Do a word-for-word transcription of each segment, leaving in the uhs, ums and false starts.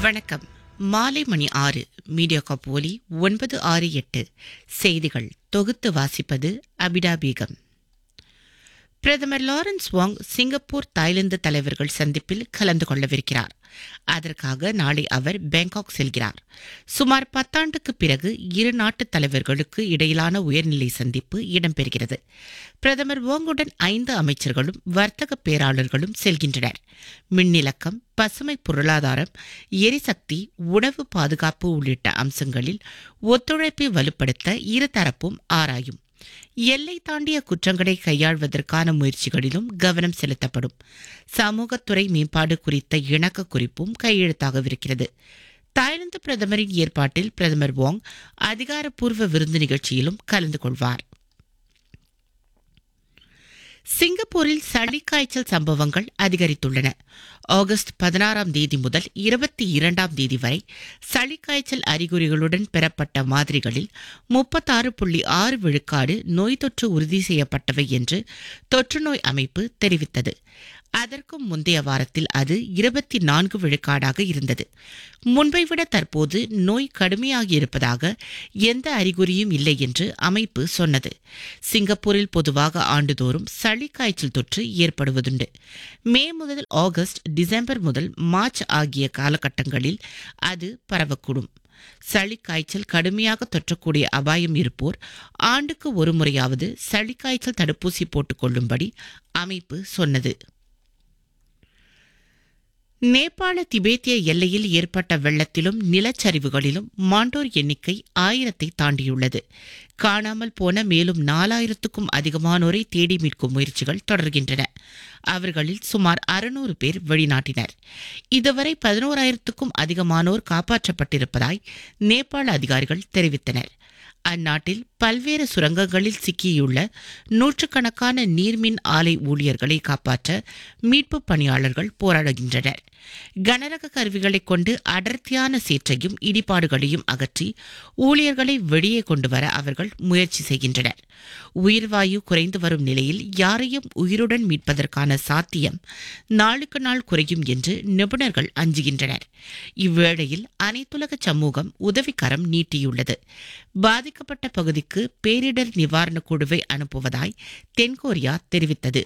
வணக்கம். மாலை மணி ஆறு. மீடியா காப் ஒலி ஒன்பது ஆறு எட்டு. செய்திகள் தொகுத்து வாசிப்பது அபிடா பேகம். பிரதமர் லாரன்ஸ் வாங் சிங்கப்பூர் தாய்லாந்து தலைவர்கள் சந்திப்பில் கலந்து கொள்ளவிருக்கிறார். அதற்காக நாளை அவர் பேங்காக் செல்கிறார். சுமார் பத்தாண்டுக்கு பிறகு இரு நாட்டு தலைவர்களுக்கு இடையிலான உயர்நிலை சந்திப்பு இடம்பெறுகிறது. பிரதமர் வாங்குடன் ஐந்து அமைச்சர்களும் வர்த்தக பேராளர்களும் செல்கின்றனர். மின்னிலக்கம், பசுமை பொருளாதாரம், எரிசக்தி, உணவு பாதுகாப்பு உள்ளிட்ட அம்சங்களில் ஒத்துழைப்பை வலுப்படுத்த இருதரப்பும் ஆராயும். எல்லை தாண்டிய குற்றங்களை கையாள்வதற்கான முயற்சிகளிலும் கவனம் செலுத்தப்படும். சமூகத்துறை மேம்பாடு குறித்த இணக்க குறிப்பும் கையெழுத்தாகவிருக்கிறது. தாய்லாந்து பிரதமரின் ஏற்பாட்டில் பிரதமர் வாங் அதிகாரப்பூர்வ விருந்து நிகழ்ச்சியிலும் கலந்து கொள்வார். சிங்கப்பூரில் சளிக்காய்ச்சல் சம்பவங்கள் அதிகரித்துள்ளன. ஆகஸ்ட் பதினாறாம் தேதி முதல் இருபத்தி இரண்டாம் தேதி வரை சளிக்காய்ச்சல் அறிகுறிகளுடன் பெறப்பட்ட மாதிரிகளில் முப்பத்தாறு புள்ளி ஆறு விழுக்காடு நோய் தொற்று உறுதி செய்யப்பட்டவை என்று தொற்றுநோய் அமைப்பு தெரிவித்தது. அதற்கும் முந்தைய வாரத்தில் அது இருபத்தி நான்கு விழுக்காடாக இருந்தது. முன்பை விட தற்போது நோய் கடுமையாகியிருப்பதாக எந்த அறிகுறியும் இல்லை என்று அமைப்பு சொன்னது. சிங்கப்பூரில் பொதுவாக ஆண்டுதோறும் சளி காய்ச்சல் தொற்று ஏற்படுவதுண்டு. மே முதல் ஆகஸ்ட், டிசம்பர் முதல் மார்ச் ஆகிய காலகட்டங்களில் அது பரவக்கூடும். சளி காய்ச்சல் கடுமையாக தொற்றக்கூடிய அபாயம் இருப்போர் ஆண்டுக்கு ஒரு முறையாவது சளி காய்ச்சல் தடுப்பூசி போட்டுக் கொள்ளும்படி அமைப்பு சொன்னது. நேபாள திபேத்திய எல்லையில் ஏற்பட்ட வெள்ளத்திலும் நிலச்சரிவுகளிலும் மாண்டோர் எண்ணிக்கை ஆயிரத்தை தாண்டியுள்ளது. காணாமல் போன மேலும் நாலாயிரத்துக்கும் அதிகமானோரை தேடி மீட்கும் முயற்சிகள் தொடர்கின்றன. அவர்களில் சுமார் அறுநூறு பேர் வெளிநாட்டினர். இதுவரை பதினோராயிரத்துக்கும் அதிகமானோர் காப்பாற்றப்பட்டிருப்பதாய் நேபாள அதிகாரிகள் தெரிவித்தனர். அந்நாட்டில் பல்வேறு சுரங்கங்களில் சிக்கியுள்ள நூற்றுக்கணக்கான நீர்மின் ஆலை ஊழியர்களை காப்பாற்ற மீட்பு பணியாளர்கள் போராடுகின்றனர். கனரக கருவிகளை கொண்டு அடர்த்தியான சேற்றையும் இடிபாடுகளையும் அகற்றி ஊழியர்களை வெளியே கொண்டு வர அவர்கள் முயற்சி செய்கின்றனர். உயிர்வாயு குறைந்து வரும் நிலையில் யாரையும் உயிருடன் மீட்பதற்கான சாத்தியம் நாளுக்கு நாள் குறையும் என்று நிபுணர்கள் அஞ்சுகின்றனர். இவ்வேளையில் அனைத்துலக சமூகம் உதவிக்கரம் நீட்டியுள்ளது. பாதிக்கப்பட்ட பகுதிக்கு பேரிடர் நிவாரண குழுவை அனுப்புவதாய் தென்கொரியா தெரிவித்தது.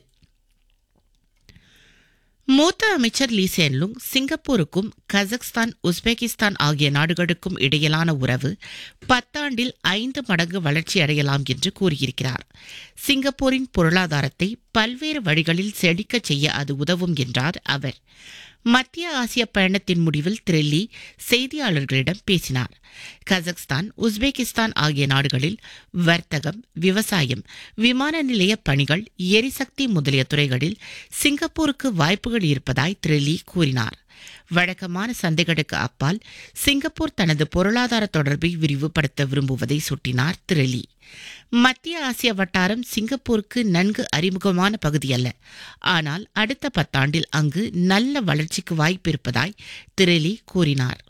மூத்த அமைச்சர் லீ சென் லுங் சிங்கப்பூருக்கும் கஜகஸ்தான், உஸ்பெகிஸ்தான் ஆகிய நாடுகளுக்கும் இடையிலான உறவு பத்தாண்டில் ஐந்து மடங்கு வளர்ச்சி அடையலாம் என்று கூறியிருக்கிறார். சிங்கப்பூரின் பொருளாதாரத்தை பல்வேறு வழிகளில் செழிக்க செய்ய அது உதவும் என்றார் அவர். மத்திய ஆசிய பயணத்தின் முடிவில் திரு லீ செய்தியாளர்களிடம் பேசினார். கஜகஸ்தான், உஸ்பெகிஸ்தான் ஆகிய நாடுகளில் வர்த்தகம், விவசாயம், விமான நிலைய பணிகள், எரிசக்தி முதலிய துறைகளில் சிங்கப்பூருக்கு வாய்ப்புகள் இருப்பதாய் திரு லீ கூறினார். வழக்கமான சந்தைகளுக்கு அப்பால் சிங்கப்பூர் தனது பொருளாதார தொடர்பை விரிவுபடுத்த விரும்புவதை சுட்டினார் திரு லீ. மத்திய ஆசிய வட்டாரம் சிங்கப்பூருக்கு நன்கு அறிமுகமான பகுதி அல்ல. ஆனால் அடுத்த பத்தாண்டில் அங்கு நல்ல வளர்ச்சிக்கு வாய்ப்பு இருப்பதாய் திரு லீ கூறினார்.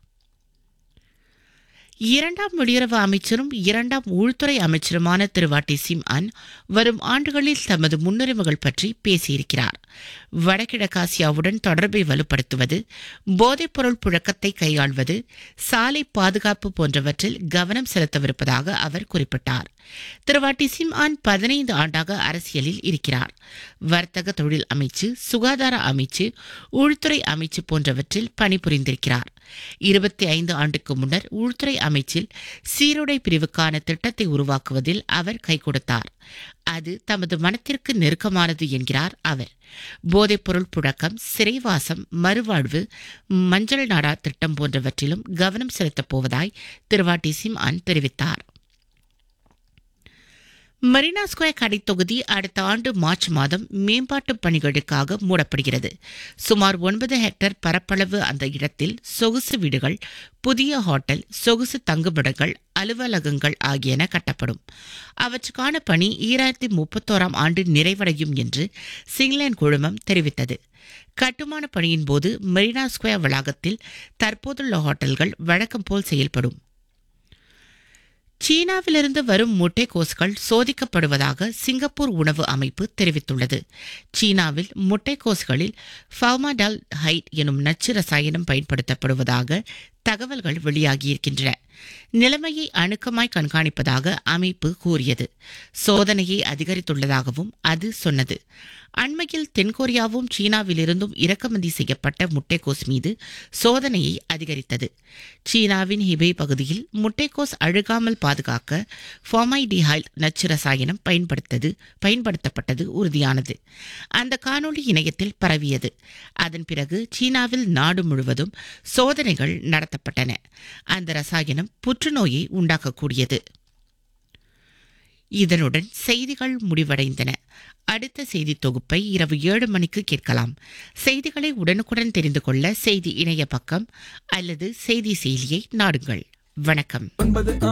இரண்டாம் வெளியுறவு அமைச்சரும் இரண்டாம் உள்துறை அமைச்சருமான திரு வாட்டி சிம் அன் வரும் ஆண்டுகளில் தமது முன்னுரிமைகள் பற்றி பேசியிருக்கிறார். வடகிழக்காசியாவுடன் தொடர்பை வலுப்படுத்துவது, போதைப்பொருள் புழக்கத்தை கையாள்வது, சாலை பாதுகாப்பு போன்றவற்றில் கவனம் செலுத்தவிருப்பதாக அவர் குறிப்பிட்டார். திரு வாட்டி சிம் அன் பதினைந்து ஆண்டாக அரசியலில் இருக்கிறார். வர்த்தக தொழில் அமைச்சு, சுகாதார அமைச்சு, உள்துறை அமைச்சு போன்றவற்றில் பணிபுரிந்திருக்கிறார். இருபத்தி ஐந்து ஆண்டுக்கு முன்னர் உள்துறை அமைச்சில் சீருடை பிரிவுக்கான திட்டத்தை உருவாக்குவதில் அவர் கை கொடுத்தார். அது தமது மனத்திற்கு நெருக்கமானது என்கிறார் அவர். போதைப்பொருள் புழக்கம், சிறைவாசம், மறுவாழ்வு, மஞ்சள் நாடா திட்டம் போன்றவற்றிலும் கவனம் செலுத்தப் போவதாய் திரு வாட்டி சிம் அன் தெரிவித்தார். மெரினா ஸ்கொயர் கடைத் தொகுதி அடுத்த ஆண்டு மார்ச் மாதம் மேம்பாட்டு பணிகளுக்காக மூடப்படுகிறது. சுமார் ஒன்பது ஹெக்டேர் பரப்பளவு அந்த இடத்தில் சொகுசு வீடுகள், புதிய ஹோட்டல், சொகுசு தங்குமிடங்கள், அலுவலகங்கள் ஆகியன கட்டப்படும். அவற்றுக்கான பணி ஈராயிரத்தி முப்பத்தோராம் ஆண்டு நிறைவடையும் என்று சிங்லேண்ட் குழுமம் தெரிவித்தது. கட்டுமான பணியின் போது மெரினா ஸ்கொயர் வளாகத்தில் தற்போதுள்ள ஹோட்டல்கள் வழக்கம் போல் செயல்படும். சீனாவிலிருந்து வரும் முட்டைக்கோஸ்கள் சோதிக்கப்படுவதாக சிங்கப்பூர் உணவு அமைப்பு தெரிவித்துள்ளது. சீனாவில் முட்டைக்கோஸ்களில் ஃபார்மால்டிஹைட் எனும் நச்சு ரசாயனம் பயன்படுத்தப்படுவதாக தகவல்கள் வெளியாகியிருக்கின்றன. நிலைமையை அணுக்கமாய் கண்காணிப்பதாக அமைப்பு கூறியது. சோதனையை அதிகரித்துள்ளதாகவும் அது சொன்னது. அண்மையில் தென்கொரியாவும் சீனாவிலிருந்தும் இறக்குமதி செய்யப்பட்ட முட்டைக்கோஸ் மீது சோதனையை அதிகரித்தது. சீனாவின் ஹிபே பகுதியில் முட்டைக்கோஸ் அழுகாமல் பாதுகாக்க ஃபார்மால்டிஹைட் நச்சு ரசாயனம் பயன்படுத்தது பயன்படுத்தப்பட்டது உறுதியானது. அந்த காணொளி இணையத்தில் பரவியது. அதன் பிறகு சீனாவில் நாடு முழுவதும் சோதனைகள் நடத்தப்பட்டன. அந்த ரசாயனம் புற்றுநோயை உண்டாக்கக்கூடியது. இதனுடன் செய்திகள் முடிவடைந்தன. அடுத்த செய்தி தொகுப்பை இரவு ஏழு மணிக்கு கேட்கலாம். செய்திகளை உடனுக்குடன் தெரிந்து கொள்ள செய்தி இணைய பக்கம் அல்லது செய்தி செயலியை நாடுங்கள். வணக்கம்.